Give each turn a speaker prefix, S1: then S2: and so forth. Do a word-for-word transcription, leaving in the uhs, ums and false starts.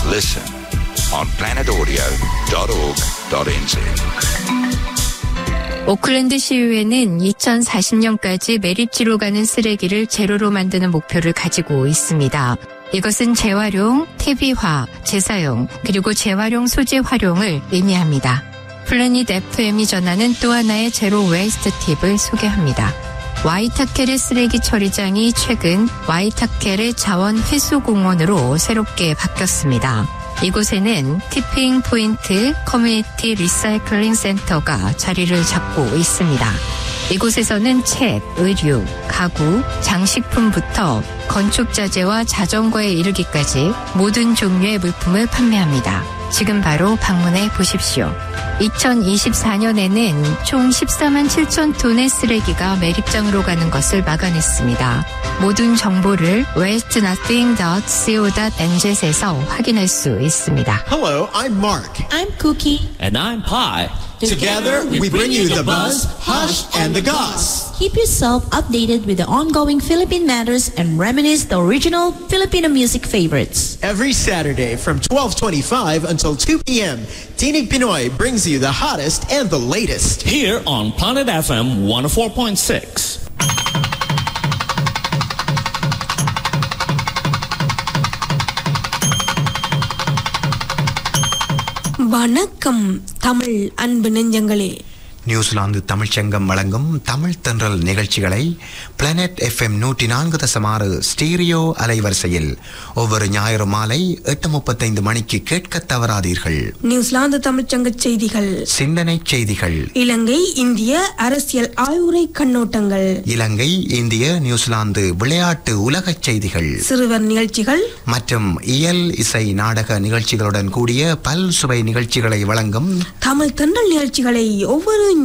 S1: Listen on planet audio dot org dot n z.
S2: 오클랜드 시의회는 이천사십 년까지 매립지로 가는 쓰레기를 제로로 만드는 목표를 가지고 있습니다. 이것은 재활용, 퇴비화, 재사용, 그리고 재활용 소재 활용을 의미합니다. 플래닛 에프엠이 전하는 또 하나의 제로 웨이스트 팁을 소개합니다. 와이타케르 쓰레기 처리장이 최근 와이타케르 자원회수공원으로 새롭게 바뀌었습니다. 이곳에는 티핑 포인트 커뮤니티 리사이클링 센터가 자리를 잡고 있습니다. 이곳에서는 책, 의류, 가구, 장식품부터 건축자재와 자전거에 이르기까지 모든 종류의 물품을 판매합니다. 지금 바로 방문해 보십시오. 이천이십사 년에는 총 십사만 칠천 톤의 쓰레기가 매립장으로 가는 것을 막아냈습니다. 모든 정보를 waste nothing dot co dot n z에서 확인할 수 있습니다.
S3: Hello, I'm Mark.
S4: I'm Cookie.
S5: And I'm Pi.
S3: Together, we bring you the buzz, hush, and the goss.
S4: Keep yourself updated with the ongoing Philippine matters and reminisce the original Filipino music favorites.
S3: Every Saturday from twelve twenty-five until two p.m., Tinig Pinoy brings you the hottest and the latest.
S5: Here on Planet F M one oh four point six.
S6: வணக்கம் தமிழ் அன்பு நெஞ்சங்களே.
S7: நியூசிலாந்து தமிழ்ச்சங்கம் வழங்கும் தமிழ் தென்றல் நிகழ்ச்சிகளை planet FM நூற்றி நான்கு தசமாறு ஸ்டீரியோ அலைவரிசையில் ஒவ்வொரு ஞாயிறு மாலை எட்டு முப்பத்தைந்து மணிக்கு கேட்க தவறாதீர்கள்.
S6: நியூசிலாந்து தமிழ்ச்சங்க செய்திகள்,
S7: சிந்தனை செய்திகள்,
S6: இலங்கை இந்திய அரசியல் ஆய்வுரை கண்ணோட்டங்கள்,
S7: இலங்கை இந்திய நியூசிலாந்து விளையாட்டு உலக செய்திகள்,
S6: சிறுவர் நிகழ்ச்சிகள்
S7: மற்றும் இயல் இசை நாடக நிகழ்ச்சிகளுடன் கூடிய பல் சுவை நிகழ்ச்சிகளை வழங்கும்
S6: தமிழ் தென்றல் நிகழ்ச்சிகளை ஒவ்வொரு